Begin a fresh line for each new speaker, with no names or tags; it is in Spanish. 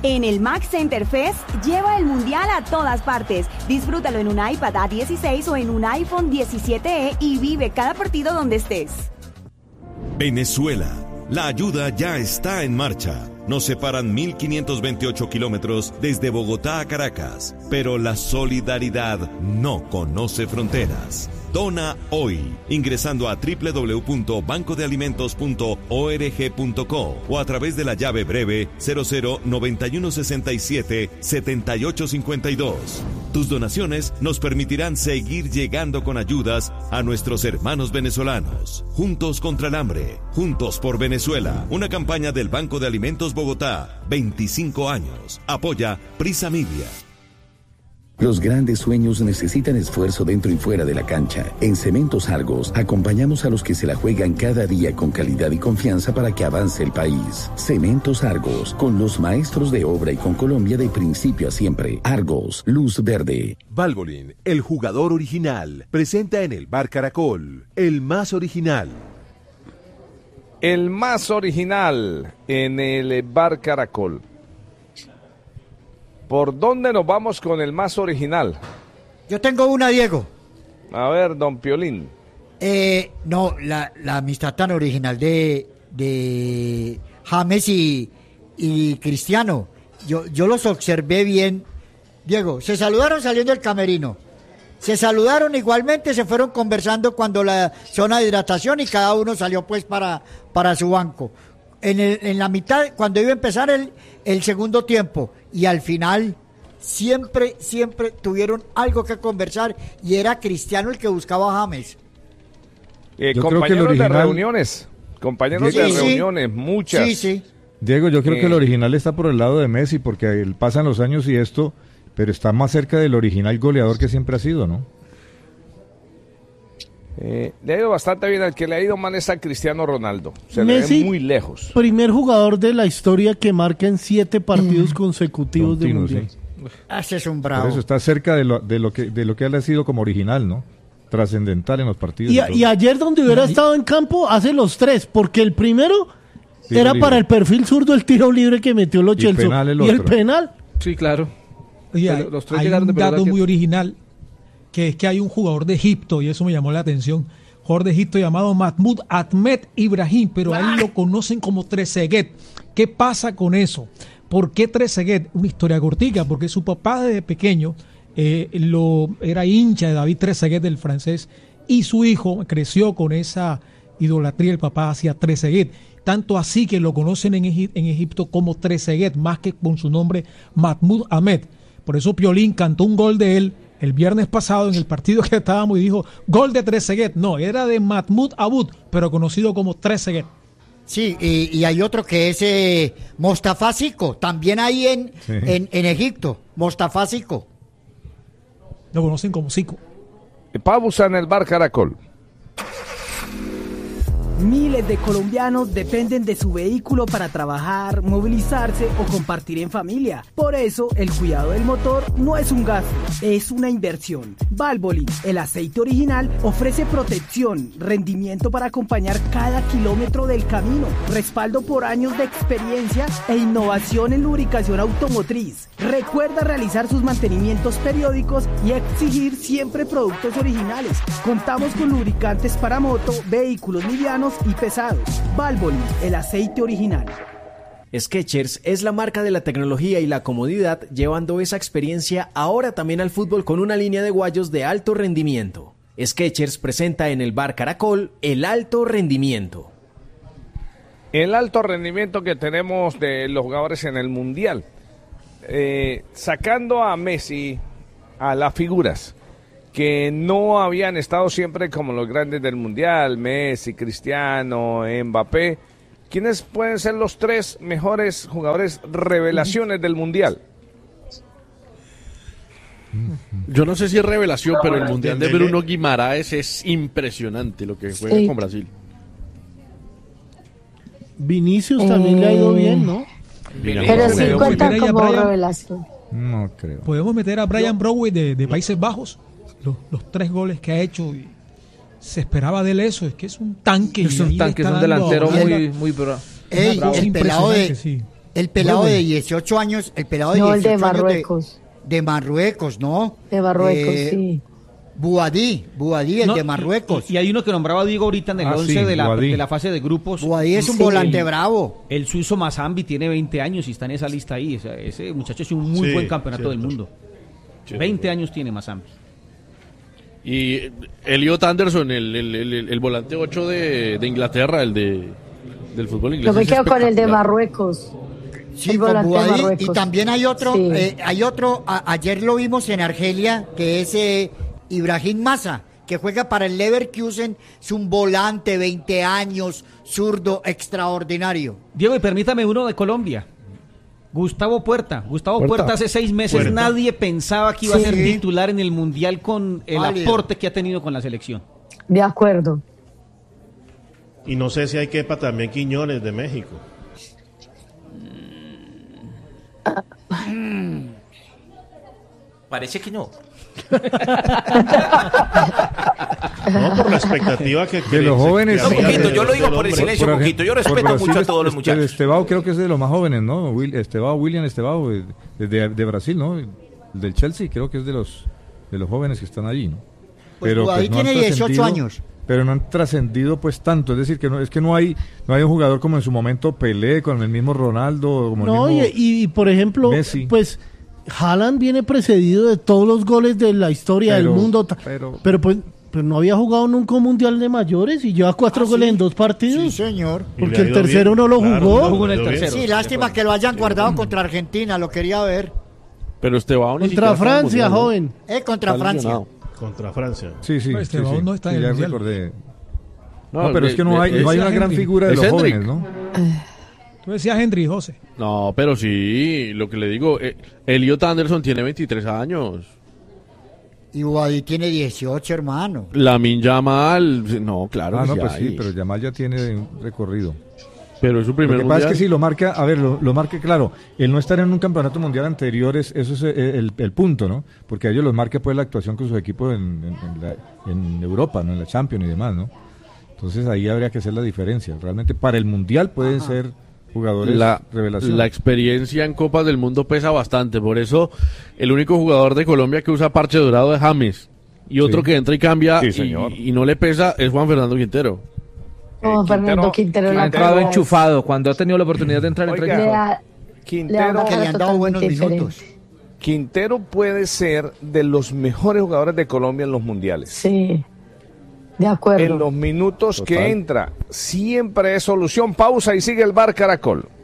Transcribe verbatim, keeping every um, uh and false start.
En el Max Center Fest, lleva el Mundial a todas partes. Disfrútalo en un iPad A dieciséis o en un iPhone diecisiete e y vive cada partido donde estés.
Venezuela, la ayuda ya está en marcha. Nos separan mil quinientos veintiocho kilómetros desde Bogotá a Caracas, pero la solidaridad no conoce fronteras. Dona hoy, ingresando a doble u doble u doble u punto banco de alimentos punto org punto co o a través de la llave breve cero cero noventa y uno sesenta y siete setenta y ocho cincuenta y dos. Tus donaciones nos permitirán seguir llegando con ayudas a nuestros hermanos venezolanos. Juntos contra el hambre, juntos por Venezuela. Una campaña del Banco de Alimentos Bogotá, veinticinco años. Apoya Prisa Media.
Los grandes sueños necesitan esfuerzo dentro y fuera de la cancha. En Cementos Argos acompañamos a los que se la juegan cada día con calidad y confianza para que avance el país. Cementos Argos, con los maestros de obra y con Colombia de principio a siempre. Argos, luz verde.
Valvoline, el jugador original, presenta en el Bar Caracol, el más original.
El más original en el Bar Caracol. ¿Por dónde nos vamos con el más original?
Yo tengo una, Diego.
A ver, don Piolín.
Eh, no, la, la amistad tan original de, de James y, y Cristiano. Yo, yo los observé bien. Diego, se saludaron saliendo del camerino. Se saludaron igualmente, se fueron conversando cuando la zona de hidratación y cada uno salió pues para, para su banco. En, el, en la mitad, cuando iba a empezar el, el segundo tiempo, y al final siempre, siempre tuvieron algo que conversar, y era Cristiano el que buscaba a James.
Eh, compañeros original... de reuniones, compañeros sí, de sí. reuniones, muchas.
Sí, sí.
Diego, yo creo
eh...
que el original está por el lado de Messi, porque pasan los años y esto, pero está más cerca del original goleador que siempre ha sido, ¿no?
Eh, le ha ido bastante bien. Al que le ha ido mal es a Cristiano Ronaldo. Se Messi, le ve muy lejos.
Primer jugador de la historia que marca en siete partidos mm. consecutivos de mundial.
Sí. Ese es un bravo.
Por eso está cerca de lo, de lo que de lo que él ha sido como original, ¿no? Trascendental en los partidos.
Y, y ayer donde hubiera no, estado en campo hace los tres, porque el primero tiro era libre. Para el perfil zurdo el tiro libre que metió Lo Celso. Y, el, y el penal.
Sí, claro. Y hay, los tres hay un dato que... muy original, que es que hay un jugador de Egipto, y eso me llamó la atención, jugador de Egipto llamado Mahmoud Ahmed Ibrahim, pero a él lo conocen como Trezeguet. ¿Qué pasa con eso? ¿Por qué Trezeguet? Una historia cortica, porque su papá desde pequeño eh, lo era hincha de David Trezeguet, del francés, y su hijo creció con esa idolatría del papá hacia Trezeguet. Tanto así que lo conocen en, Egip- en Egipto como Trezeguet, más que con su nombre Mahmoud Ahmed. Por eso Piolín cantó un gol de él el viernes pasado en el partido que estábamos y dijo, gol de Trezeguet. No, era de Mahmoud Abud, pero conocido como Trezeguet.
Sí, y, y hay otro que es eh, Mostafa Zico, también ahí en, sí. en, en Egipto, Mostafa Zico.
Lo conocen como Zico.
Pausa en el Bar Caracol.
Miles de colombianos dependen de su vehículo para trabajar, movilizarse o compartir en familia. Por eso, el cuidado del motor no es un gasto, es una inversión. Valvoline, el aceite original, ofrece protección, rendimiento para acompañar cada kilómetro del camino, respaldo por años de experiencia e innovación en lubricación automotriz. Recuerda realizar sus mantenimientos periódicos y exigir siempre productos originales. Contamos con lubricantes para moto, vehículos livianos y pesados. Valvoline, el aceite original.
Skechers es la marca de la tecnología y la comodidad, llevando esa experiencia ahora también al fútbol con una línea de guayos de alto rendimiento. Skechers presenta en el Bar Caracol el alto rendimiento.
El alto rendimiento que tenemos de los jugadores en el Mundial. Eh, sacando a Messi, a las figuras que no habían estado siempre como los grandes del Mundial, Messi, Cristiano, Mbappé, ¿quiénes pueden ser los tres mejores jugadores revelaciones del Mundial?
Yo no sé si es revelación, pero el Mundial de Bruno Guimaraes es impresionante lo que juega sí. con Brasil.
Vinicius eh... también le ha ido bien, ¿no?
Pero sí cuenta como Brian, revelación.
No creo.
Podemos meter a Brian Browey de, de Países Bajos. Los, los tres goles que ha hecho, y se esperaba de él eso, es que es un tanque.
Es un tanque, es un delantero muy, muy bra-
Ey,
bravo.
El pelado de,
sí.
El pelado bueno. de dieciocho años, el pelado de
no,
dieciocho
el de Marruecos.
años de, de Marruecos, ¿no?
De Marruecos, eh, sí.
Buadí, Buadí, el
no,
de Marruecos.
Y, y hay uno que nombraba Diego ahorita en el ah, once sí, de, la, de la fase de grupos.
Buadí es un sí. volante bravo.
El suizo Mazambi tiene veinte años y está en esa lista ahí. O sea, ese muchacho es un muy sí, buen campeonato cierto. del mundo. Cierto. veinte años tiene Mazambi.
Y Elliot Anderson, el, el, el, el volante ocho de, de Inglaterra, el de del fútbol inglés.
Yo me quedo con el de Marruecos.
Sí, con Buadí, y también hay otro, sí. eh, hay otro, a, ayer lo vimos en Argelia, que es eh, Ibrahim Massa, que juega para el Leverkusen, es un volante, veinte años, zurdo, extraordinario.
Diego, y permítame uno de Colombia. Gustavo Puerta. Gustavo Puerta, Puerta hace seis meses Puerta. nadie pensaba que iba sí. a ser titular en el Mundial con el Válido. aporte que ha tenido con la selección.
De acuerdo.
Y no sé si hay quepa también Quiñones de México.
Parece que no.
No, por la expectativa que...
De los jóvenes...
No, poquito, yo lo digo por el silencio, por, poquito. Yo respeto Brasil, mucho a todos los muchachos.
Estebao creo que es de los más jóvenes, ¿no? Will, Estebao, William Estebao, de, de, de Brasil, ¿no? El del Chelsea creo que es de los de los jóvenes que están allí, ¿no?
Pues pero ahí pues, no tiene dieciocho años.
Pero no han trascendido pues tanto, es decir, que no es que no hay no hay un jugador como en su momento Pelé, con el mismo Ronaldo, como
no,
el mismo
y, y por ejemplo, Messi. Pues Haaland viene precedido de todos los goles de la historia pero, del mundo, pero, pero pues pero no había jugado nunca un mundial de mayores y lleva cuatro ah, goles sí. en dos partidos.
Sí, señor.
Porque el tercero bien. no lo jugó. Claro,
no jugó en el tercero.
Sí, lástima que lo hayan guardado sí. contra Argentina, lo quería ver.
Pero Esteban
contra Francia, joven.
Eh, contra está Francia.
Lesionado. Contra Francia.
Sí, sí.
Este sí,
sí,
no está
sí,
en el
ya recordé.
No,
no, pero es que no hay, no hay una gran figura de los Hendrik. jóvenes, ¿no?
Tú decías Henry, José.
No, pero sí, lo que le digo, eh, Elliot Anderson tiene veintitrés años.
Y Buadí tiene dieciocho, hermano.
Lamin Yamal, no, claro.
Ah, no,
sí
pues
hay.
sí, pero Yamal ya tiene un recorrido.
Pero es su primer
Lo que
mundial.
pasa es que si lo marca, a ver, lo, lo marca, claro, el no estar en un campeonato mundial anterior, es, eso es el, el, el punto, ¿no? Porque a ellos los marca pues la actuación con sus equipos en, en, en, la, en Europa, ¿no? En la Champions y demás, ¿no? Entonces ahí habría que hacer la diferencia. Realmente para el mundial pueden Ajá. ser jugadores
la,
revelación.
La experiencia en Copas del Mundo pesa bastante, por eso el único jugador de Colombia que usa parche dorado es James, y otro sí. que entra y cambia sí, y, y no le pesa es Juan Fernando Quintero.
Oh, eh, Fernando Quintero,
Quintero ha entrado enchufado cuando ha tenido la oportunidad de entrar.
Oiga,
entre
ha, Quintero
que le han dado buenos
diferente.
minutos.
Quintero puede ser de los mejores jugadores de Colombia en los mundiales.
Sí, de acuerdo.
En los minutos
Total.
que entra, siempre es solución. Pausa y sigue el Bar Caracol.